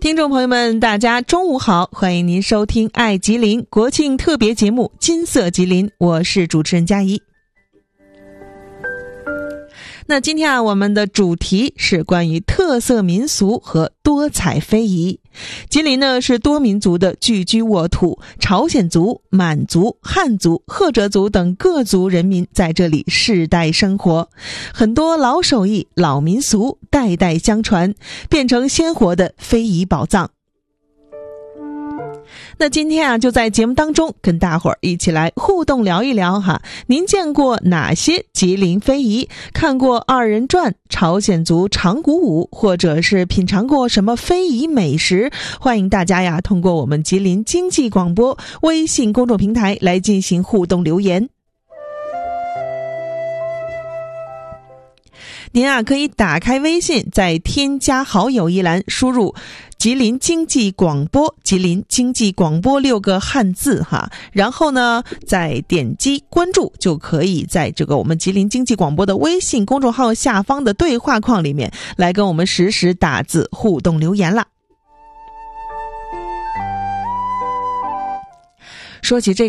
听众朋友们，大家中午好，欢迎您收听爱吉林国庆特别节目金色吉林，我是主持人佳怡。那今天我们的主题是关于特色民俗和多彩非遗。吉林呢是多民族的聚居沃土，朝鲜族、满族、汉族、赫哲族等各族人民在这里世代生活，很多老手艺、老民俗代代相传，变成鲜活的非遗宝藏。那今天就在节目当中跟大伙儿一起来互动聊一聊哈，您见过哪些吉林非遗？看过二人转、朝鲜族长鼓舞，或者是品尝过什么非遗美食？欢迎大家通过我们吉林经济广播微信公众平台来进行互动留言。您可以打开微信，在添加好友一栏输入吉林经济广播，吉林经济广播6个汉字然后呢再点击关注，就可以在这个我们吉林经济广播的微信公众号下方的对话框里面来跟我们实时打字互动留言了。说起这